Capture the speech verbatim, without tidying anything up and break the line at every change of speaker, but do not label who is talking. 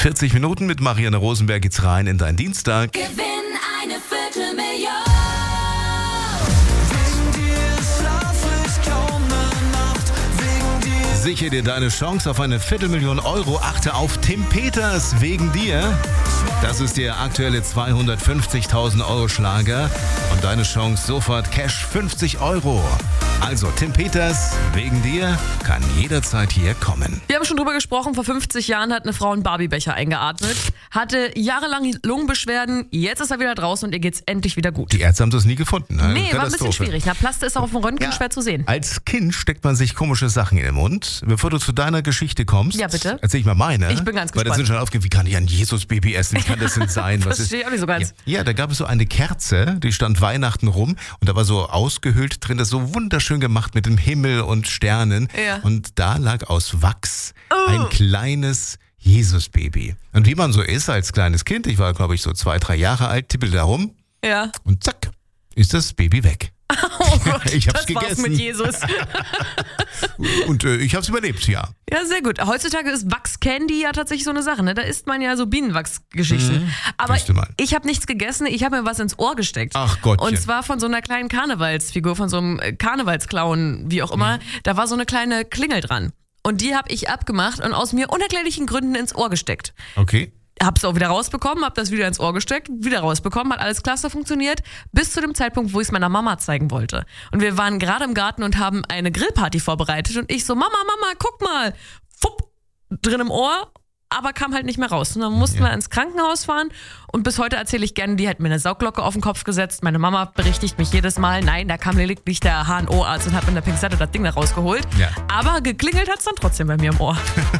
vierzig Minuten mit Marianne Rosenberg geht's rein in deinen Dienstag.
Gewinn eine Viertelmillion.
Sichere dir deine Chance auf eine Viertelmillion Euro. Achte auf Tim Peters wegen dir. Das ist der aktuelle zweihundertfünfzigtausend Euro Schlager. Und deine Chance sofort Cash fünfzig Euro. Also Tim Peters wegen dir kann jederzeit hier kommen.
Wir haben schon drüber gesprochen, vor fünfzig Jahren hat eine Frau einen Barbie-Becher eingeatmet, hatte jahrelang Lungenbeschwerden, jetzt ist er wieder draußen und ihr geht's endlich wieder gut.
Die Ärzte haben das nie gefunden. Ne?
Nee, war ein bisschen schwierig. Na, Plaste ist auch auf dem Röntgen
Ja.
schwer zu sehen.
Als Kind steckt man sich komische Sachen in den Mund. Bevor du zu deiner Geschichte kommst,
Ja, bitte.
erzähl ich mal meine.
Ich bin ganz
Weil da
gespannt.
sind schon aufgegeben, wie kann ich ein Jesus-Baby essen? Wie kann das denn sein? Was
Verstehe ich auch nicht so ganz.
Ja, ja, da gab es so eine Kerze, die stand Weihnachten rum und da war so ausgehöhlt drin, das so wunderschön gemacht mit dem Himmel und Sternen.
Ja.
Und da lag aus Wachs
Oh.
ein kleines Jesus-Baby. Und wie man so ist als kleines Kind, ich war glaube ich so zwei, drei Jahre alt, tippelte da rum
Ja.
und zack, ist das Baby weg.
Oh Gott,
Ich hab's
das war's
gegessen.
mit Jesus.
Und äh, ich habe es überlebt, ja.
Ja, sehr gut. Heutzutage ist Wachscandy ja tatsächlich so eine Sache, ne? Da isst man ja so Bienenwachsgeschichten. Aber
Siehst du mal.
ich habe nichts gegessen, ich habe mir was ins Ohr gesteckt.
Ach Gottchen.
Und zwar von so einer kleinen Karnevalsfigur, von so einem äh, Karnevalsclown, wie auch immer. Da war so eine kleine Klingel dran. Und die habe ich abgemacht und aus mir unerklärlichen Gründen ins Ohr gesteckt.
Okay.
Hab's auch wieder rausbekommen, hab das wieder ins Ohr gesteckt, wieder rausbekommen, hat alles klasse funktioniert, bis zu dem Zeitpunkt, wo ich es meiner Mama zeigen wollte. Und wir waren gerade im Garten und haben eine Grillparty vorbereitet und ich so, Mama, Mama, guck mal, fupp, drin im Ohr, aber kam halt nicht mehr raus. Und dann mussten
Ja.
wir ins Krankenhaus fahren und bis heute erzähle ich gerne, die hat mir eine Saugglocke auf den Kopf gesetzt. Meine Mama berichtigt mich jedes Mal, nein, da kam lediglich der H N O-Arzt und hat mit der Pinzette das Ding da rausgeholt.
Ja.
Aber geklingelt hat's dann trotzdem bei mir im Ohr.